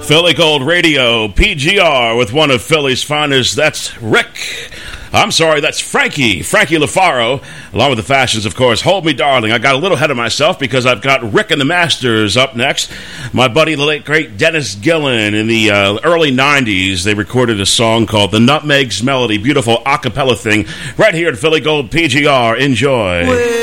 Philly Gold Radio, PGR, with one of Philly's finest. That's that's Frankie LaFaro, along with the fashions, of course. Hold Me Darling. I got a little ahead of myself because I've got Rick and the Masters up next. My buddy, the late, great Dennis Gillen, in the early 90s, they recorded a song called The Nutmeg's Melody. Beautiful a cappella thing right here at Philly Gold PGR. Enjoy.